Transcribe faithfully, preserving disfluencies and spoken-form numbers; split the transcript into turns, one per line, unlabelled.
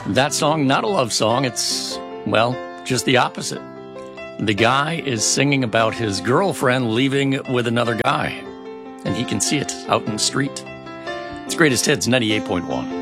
That song, not a love song. It's, well, just the opposite. The guy is singing about his girlfriend leaving with another guy, and he can see it out in the street. It's Greatest Hits ninety-eight point one.